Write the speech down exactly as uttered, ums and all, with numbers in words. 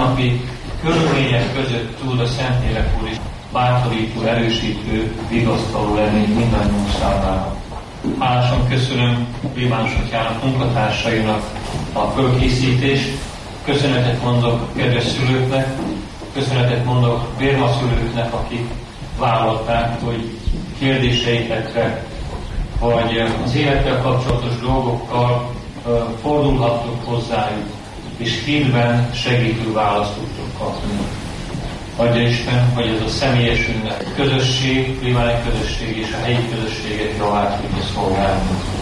mindennapi körülmények között tud a Szentlélek Úr is bátorító, erősítő, vigasztaló lenni mindannyiunk számára. Hálásan köszönöm plébános atyának, munkatársainak a fölkészítést, köszönetet mondok kedves szülőknek, köszönetet mondok bérmaszülőknek, akik vállalták, hogy kérdéseikre, vagy az élettel kapcsolatos dolgokkal fordulhattok hozzájuk, és hírben segítő választ tudtok kapni. Adja Isten, hogy ez a személyes ünnep, közösség, plébáni közösség és a helyi közösségek javát tudja szolgálni.